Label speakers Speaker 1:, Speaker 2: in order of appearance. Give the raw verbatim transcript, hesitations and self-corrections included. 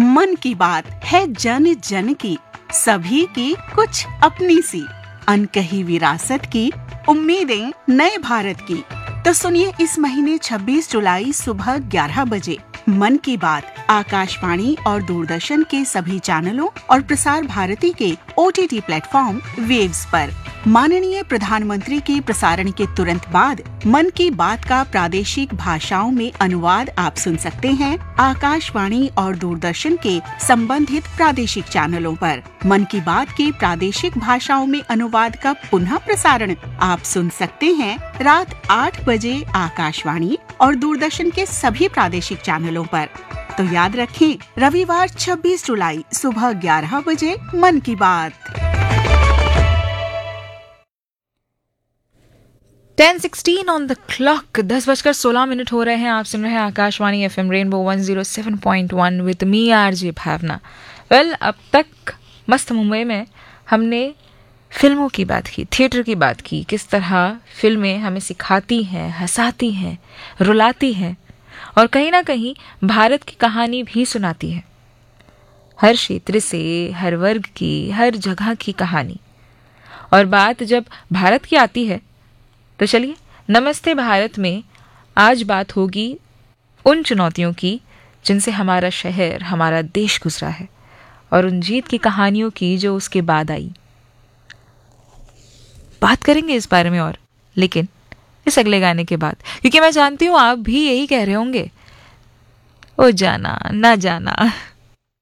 Speaker 1: मन की बात है जन जन की, सभी की कुछ अपनी सी, अनकही विरासत की, उम्मीदें नए भारत की। तो सुनिए इस महीने छब्बीस जुलाई सुबह ग्यारह बजे मन की बात आकाशवाणी और दूरदर्शन के सभी चैनलों और प्रसार भारती के O T T platform waves पर। माननीय प्रधानमंत्री के प्रसारण के तुरंत बाद मन की बात का प्रादेशिक भाषाओं में अनुवाद आप सुन सकते हैं आकाशवाणी और दूरदर्शन के संबंधित प्रादेशिक चैनलों पर। मन की बात के प्रादेशिक भाषाओं में अनुवाद का पुनः प्रसारण आप सुन सकते हैं रात आठ बजे आकाशवाणी और दूरदर्शन के सभी प्रादेशिक चैनलों पर। तो याद रखें, रविवार छब्बीस जुलाई सुबह ग्यारह बजे मन की बात।
Speaker 2: Ten sixteen on the clock, दस बजकर सोलह मिनट हो रहे हैं। आप सुन रहे हैं Akashvani F M rainbow one zero seven point one with me R J Bhavna. Well, अब तक मस्त मुंबई में हमने फिल्मों की बात की, थिएटर की बात की, किस तरह फिल्में हमें सिखाती हैं, हंसाती हैं, रुलाती हैं और कहीं ना कहीं भारत की कहानी भी सुनाती है। हर क्षेत्र से, हर वर्ग की, हर जगह की कहानी। और बात जब भारत की आती है तो चलिए नमस्ते भारत में आज बात होगी उन चुनौतियों की जिनसे हमारा शहर, हमारा देश गुजरा है और उन जीत की कहानियों की जो उसके बाद आई। बात करेंगे इस बारे में और, लेकिन इस अगले गाने के बाद, क्योंकि मैं जानती हूँ आप भी यही कह रहे होंगे, ओ जाना ना जाना।